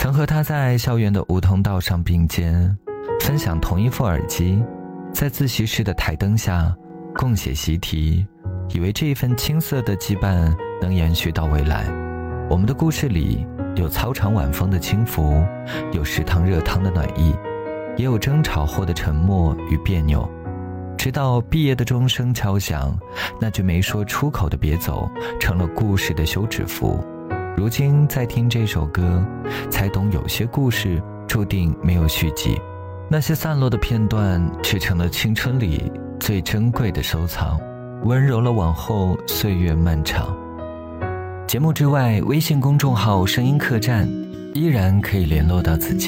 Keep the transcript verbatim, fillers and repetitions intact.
曾和他在校园的梧桐道上并肩，分享同一副耳机，在自习室的台灯下共写习题，以为这一份青涩的羁绊能延续到未来。我们的故事里有操场晚风的轻浮，有食堂热汤的暖意，也有争吵后的沉默与别扭。直到毕业的钟声敲响，那句没说出口的别走成了故事的休止符。如今再听这首歌，才懂有些故事注定没有续集，那些散落的片段却成了青春里最珍贵的收藏，温柔了往后岁月漫长。节目之外，微信公众号声音客栈依然可以联络到自己。